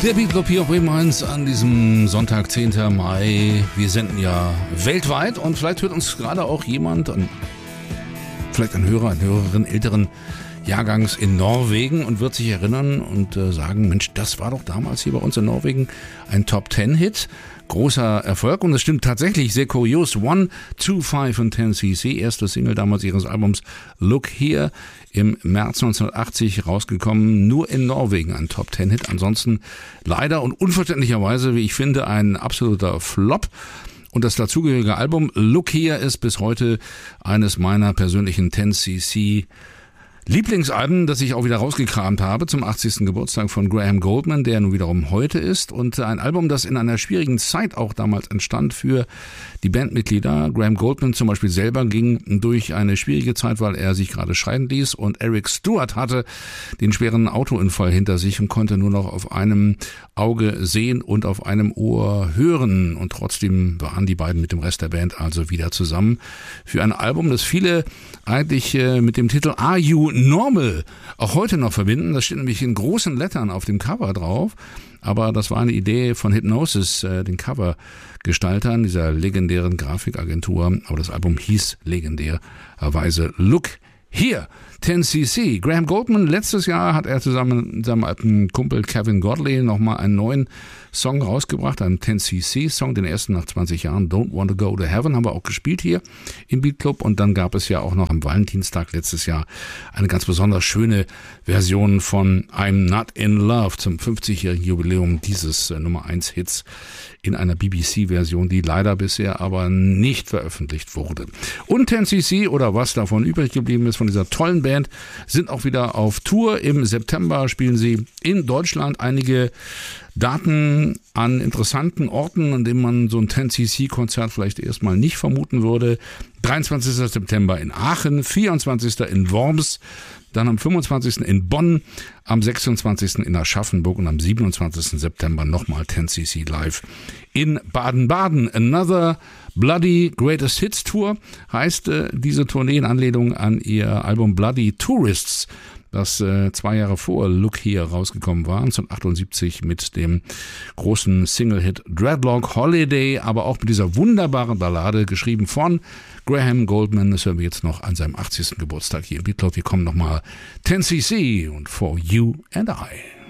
Der Beat-Club hier auf Bremen 1 an diesem Sonntag, 10. Mai. Wir senden ja weltweit und vielleicht hört uns gerade auch jemand, vielleicht ein Hörer, eine Hörerin älteren Jahrgangs in Norwegen und wird sich erinnern und sagen, Mensch, das war doch damals hier bei uns in Norwegen ein Top-10-Hit. Großer Erfolg und es stimmt tatsächlich, sehr kurios. 125 von 10cc, erste Single damals ihres Albums Look Here, im März 1980 rausgekommen, nur in Norwegen ein Top-10-Hit. Ansonsten leider und unverständlicherweise, wie ich finde, ein absoluter Flop. Und das dazugehörige Album Look Here ist bis heute eines meiner persönlichen 10cc Lieblingsalben, das ich auch wieder rausgekramt habe zum 80. Geburtstag von Graham Gouldman, der nun wiederum heute ist. Und ein Album, das in einer schwierigen Zeit auch damals entstand für die Bandmitglieder. Graham Gouldman zum Beispiel selber ging durch eine schwierige Zeit, weil er sich gerade scheiden ließ. Und Eric Stewart hatte den schweren Autounfall hinter sich und konnte nur noch auf einem Auge sehen und auf einem Ohr hören. Und trotzdem waren die beiden mit dem Rest der Band also wieder zusammen für ein Album, das viele eigentlich mit dem Titel Are You Normal auch heute noch verbinden. Das steht nämlich in großen Lettern auf dem Cover drauf. Aber das war eine Idee von Hipgnosis, den Covergestaltern dieser legendären Grafikagentur. Aber das Album hieß legendärerweise Look Here, 10cc. Graham Gouldman, letztes Jahr hat er zusammen mit seinem alten Kumpel Kevin Godley nochmal einen neuen Song rausgebracht, einen 10cc-Song, den ersten nach 20 Jahren, Don't Want to Go to Heaven, haben wir auch gespielt hier im Beat Club. Und dann gab es ja auch noch am Valentinstag letztes Jahr eine ganz besonders schöne Version von I'm Not in Love zum 50-jährigen Jubiläum dieses Nummer 1 Hits in einer BBC-Version, die leider bisher aber nicht veröffentlicht wurde. Und 10cc oder was davon übrig geblieben ist von dieser tollen Band, sind auch wieder auf Tour. Im September spielen sie in Deutschland. Einige Daten an interessanten Orten, an denen man so ein 10cc-Konzert vielleicht erstmal nicht vermuten würde. 23. September in Aachen, 24. in Worms, dann am 25. in Bonn, am 26. in Aschaffenburg und am 27. September nochmal 10cc live in Baden-Baden. Another Bloody Greatest Hits Tour heißt diese Tournee in Anlehnung an ihr Album Bloody Tourists, das 2 Jahre vor Look Here rausgekommen war, 1978 mit dem großen Single-Hit Dreadlock Holiday, aber auch mit dieser wunderbaren Ballade, geschrieben von Graham Gouldman. Das hören wir jetzt noch an seinem 80. Geburtstag hier im Beat Club. Wir kommen nochmal 10cc und For You and I.